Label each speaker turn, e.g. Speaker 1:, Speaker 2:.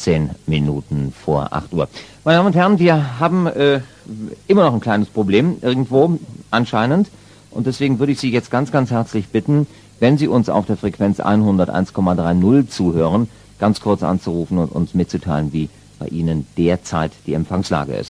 Speaker 1: 15 Minuten vor 8 Uhr. Meine Damen und Herren, wir haben immer noch ein kleines Problem, irgendwo anscheinend. Und deswegen würde ich Sie jetzt ganz, ganz herzlich bitten, wenn Sie uns auf der Frequenz 101,30 zuhören, ganz kurz anzurufen und uns mitzuteilen, wie bei Ihnen derzeit die Empfangslage ist.